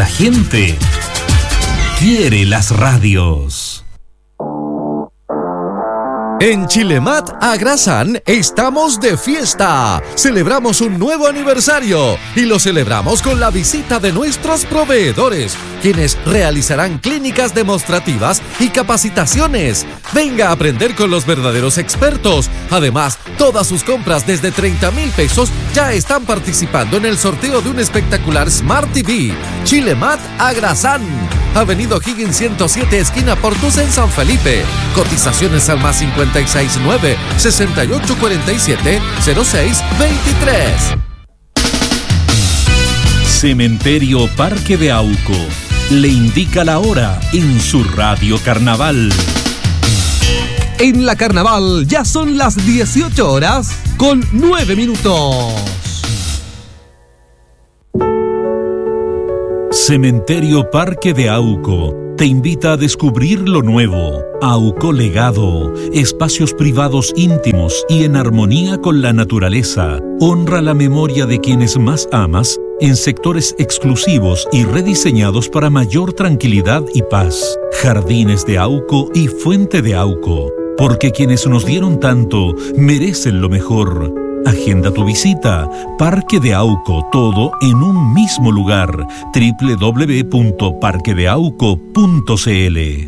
La gente quiere las radios. En Chilemat Agrasan estamos de fiesta. Celebramos un nuevo aniversario y lo celebramos con la visita de nuestros proveedores, quienes realizarán clínicas demostrativas y capacitaciones. Venga a aprender con los verdaderos expertos. Además, todas sus compras desde 30,000 pesos ya están participando en el sorteo de un espectacular Smart TV. Chilemat Agrasan, Avenida O'Higgins 107, esquina Portus en San Felipe. Cotizaciones al más 569-6847-0623. Cementerio Parque de Auco le indica la hora en su radio Carnaval. En la Carnaval ya son las 18 horas con 9 minutos. Cementerio Parque de Auco te invita a descubrir lo nuevo. Auco Legado, espacios privados íntimos y en armonía con la naturaleza. Honra la memoria de quienes más amas en sectores exclusivos y rediseñados para mayor tranquilidad y paz. Jardines de Auco y Fuente de Auco, porque quienes nos dieron tanto merecen lo mejor. Agenda tu visita. Parque de Auco, todo en un mismo lugar. www.parquedeauco.cl